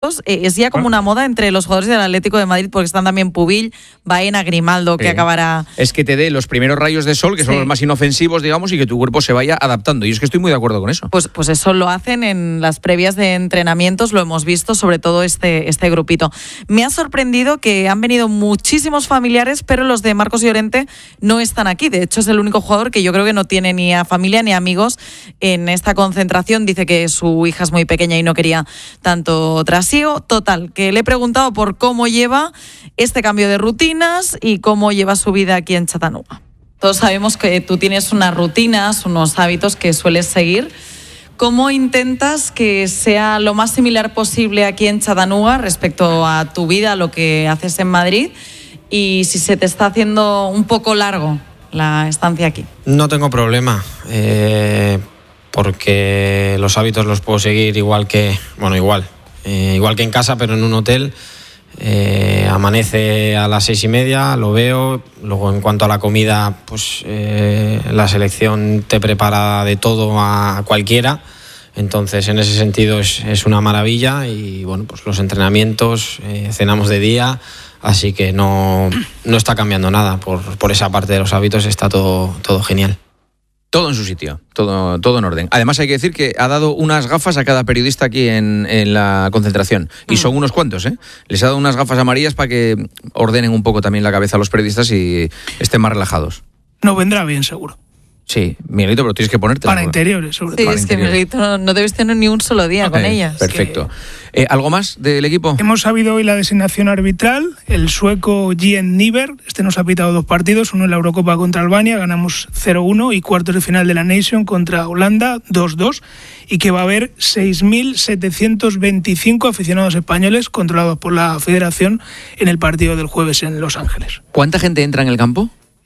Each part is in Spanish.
Es ya como una moda entre los jugadores del Atlético de Madrid, porque están también Pubill, Baena, Grimaldo, que acabará... Es que te dé los primeros rayos de sol, que son los más inofensivos, digamos, y que tu cuerpo se vaya adaptando. Y es que estoy muy de acuerdo con eso. Pues eso lo hacen en las previas de entrenamientos, lo hemos visto, sobre todo este grupito. Me ha sorprendido que han venido muchísimos familiares, pero los de Marcos Llorente no están aquí. De hecho, es el único jugador que yo creo que no tiene ni a familia ni amigos en esta concentración. Dice que su hija es muy pequeña y no quería tanto trasiego. Total, que le he preguntado por cómo lleva este cambio de rutinas y cómo lleva su vida aquí en Chattanooga. Todos sabemos que tú tienes unas rutinas, unos hábitos que sueles seguir. ¿Cómo intentas que sea lo más similar posible aquí en Chattanooga respecto a tu vida, lo que haces en Madrid? Y si se te está haciendo un poco largo la estancia aquí. No tengo problema, porque los hábitos los puedo seguir igual que en casa, pero en un hotel. Amanece a las 6:30, lo veo. Luego, en cuanto a la comida, pues la selección te prepara de todo a cualquiera. Entonces, en ese sentido es una maravilla. Y bueno, pues los entrenamientos, cenamos de día, así que no está cambiando nada. Por esa parte de los hábitos está todo genial. Todo en su sitio, todo en orden. Además, hay que decir que ha dado unas gafas a cada periodista aquí en la concentración. Y son unos cuantos, ¿eh? Les ha dado unas gafas amarillas para que ordenen un poco también la cabeza a los periodistas y estén más relajados. No vendrá bien, seguro. Sí, Miguelito, pero tienes que ponerte. Para interiores, sobre todo. Sí, es que Miguelito no debes tener ni un solo día con ellas. Perfecto. ¿Algo más del equipo? Hemos sabido hoy la designación arbitral. El sueco Gian Niver, nos ha pitado 2 partidos, uno en la Eurocopa contra Albania, ganamos 0-1, y cuartos de final de la Nation contra Holanda, 2-2, y que va a haber 6.725 aficionados españoles controlados por la Federación en el partido del jueves en Los Ángeles. ¿Cuánta gente entra en el campo?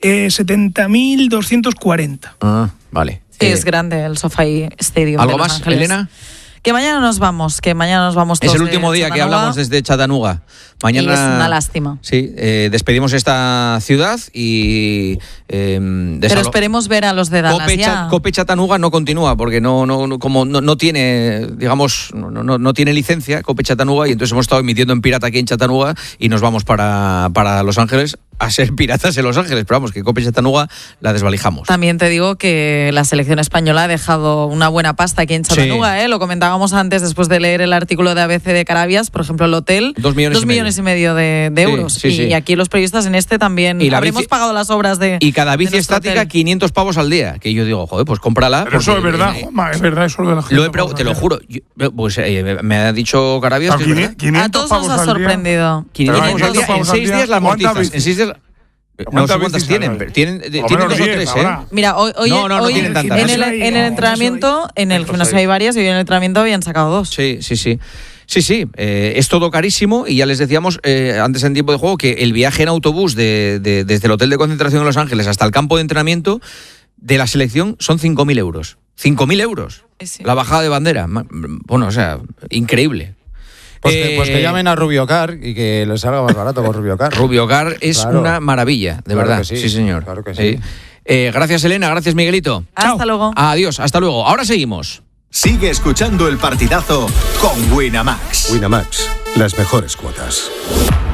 70.240. Ah, vale. Sí, es grande el SoFi Stadium. ¿Algo de Los más, Ángeles. Elena? Que mañana nos vamos todos. Es el último día que hablamos desde Chattanooga. Mañana, y es una lástima. Sí, despedimos esta ciudad y... pero esperemos ver a los de Dallas ya. Cope Chattanooga no continúa porque no tiene, digamos, no tiene licencia Cope Chattanooga, y entonces hemos estado emitiendo en pirata aquí en Chattanooga y nos vamos para Los Ángeles a ser piratas en Los Ángeles, pero vamos, que Cope Chattanooga la desvalijamos. También te digo que la selección española ha dejado una buena pasta aquí en Chattanooga, sí. Lo comentábamos antes después de leer el artículo de ABC de Carabias, por ejemplo, el hotel, 2 millones y medio de euros. Sí, y aquí los periodistas en este también habremos pagado las obras de... Y cada bici estática, hotel. 500 pavos al día, que yo digo, joder, pues cómprala. Pero eso es verdad, Juanma, es verdad eso de la gente. Te lo juro, pues me ha dicho Carabias que es verdad. 500 a todos nos ha sorprendido. 500 pavos al día, en 6 días la amortizas, en 6 días... No sé cuántas tienen, pero tienen 2 o 3, ¿eh? Mira, hoy tienen tantas. En el entrenamiento, en el gimnasio hay varias, y hoy en el entrenamiento habían sacado 2. Sí. Es todo carísimo, y ya les decíamos antes en tiempo de juego que el viaje en autobús desde el hotel de concentración de Los Ángeles hasta el campo de entrenamiento de la selección son 5.000 euros. 5.000 euros. Sí. La bajada de bandera. Bueno, o sea, increíble. Pues que llamen a Rubiocar y que les salga más barato con Rubiocar. Rubiocar es una maravilla, de verdad. Sí, señor. Claro que sí. Gracias, Elena. Gracias, Miguelito. Hasta luego. Adiós, hasta luego. Ahora seguimos. Sigue escuchando El Partidazo con Winamax. Winamax, las mejores cuotas.